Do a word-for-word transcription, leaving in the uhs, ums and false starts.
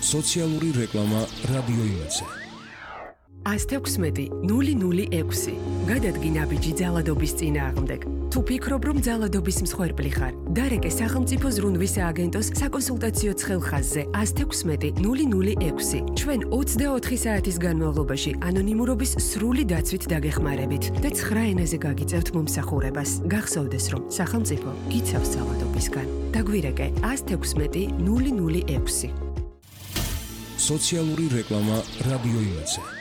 სოციალური რეკლამა რადიო იმედზე. ას თექვსმეტი ნული ნული ექვსი. გადადგინა ბიჯი ძალადობის წინააღმდეგ. თუ ფიქრობ, რომ ძალადობის მსხვერპლი ხარ, დარეკე სახელმწიფო ზრუნვის სააგენტოს საკონსულტაციო ცხელხაზზე ას თექვსმეტი ნული ნული ექვსი. ჩვენ ოცდაოთხი საათის განმავლობაში ანონიმურობის სრული დაცვით დაგეხმარებით და ცხრა ენაზე გაგიწევთ მომსახურებას. გახსოვდეს, რომ სახელმწიფო გიცავს ძალადობისგან. დაგვირეკე ას თექვსმეტი ნული ნული ექვსი. სოციალური რეკლამა რადიო იმედზე.